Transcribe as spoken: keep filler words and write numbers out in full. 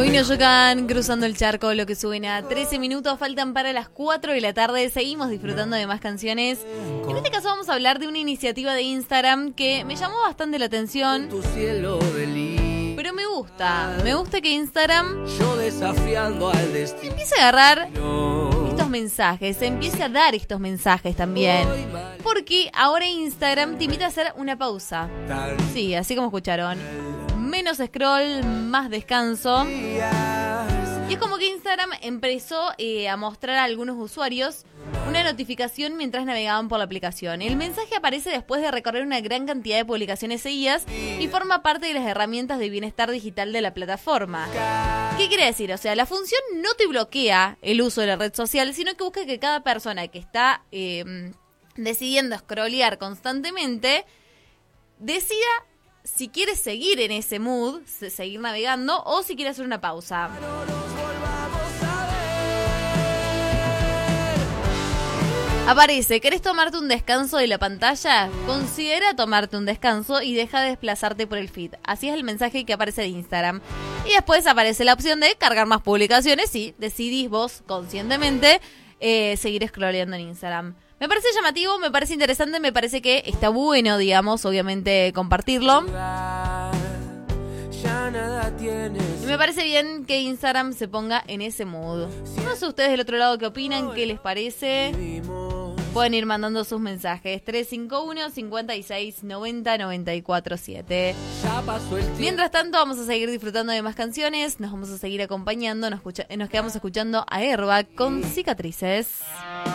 Rubino Yocan, cruzando el charco, lo que suena. trece minutos faltan para las cuatro de la tarde. Seguimos disfrutando de más canciones. En este caso vamos a hablar de una iniciativa de Instagram que me llamó bastante la atención. Pero me gusta. Me gusta que Instagram empiece a agarrar estos mensajes, empiece a dar estos mensajes también. Porque ahora Instagram te invita a hacer una pausa. Sí, así como escucharon. Menos scroll, más descanso. Y es como que Instagram empezó eh, a mostrar a algunos usuarios una notificación mientras navegaban por la aplicación. El mensaje aparece después de recorrer una gran cantidad de publicaciones seguidas y forma parte de las herramientas de bienestar digital de la plataforma. ¿Qué quiere decir? O sea, la función no te bloquea el uso de la red social, sino que busca que cada persona que está eh, decidiendo scrollear constantemente decida si quieres seguir en ese mood, seguir navegando, o si quieres hacer una pausa. Aparece, ¿querés tomarte un descanso de la pantalla? Considera tomarte un descanso y deja de desplazarte por el feed. Así es el mensaje que aparece de Instagram. Y después aparece la opción de cargar más publicaciones y decidís vos conscientemente eh, seguir scrolleando en Instagram. Me parece llamativo, me parece interesante, me parece que está bueno, digamos, obviamente compartirlo. Y me parece bien que Instagram se ponga en ese mood. No sé ustedes del otro lado qué opinan, qué les parece. Pueden ir mandando sus mensajes. tres cinco uno, cinco seis, nueve cero, nueve cuatro siete. Mientras tanto, vamos a seguir disfrutando de más canciones. Nos vamos a seguir acompañando. Nos, escucha- nos quedamos escuchando a Airbag con Cicatrices.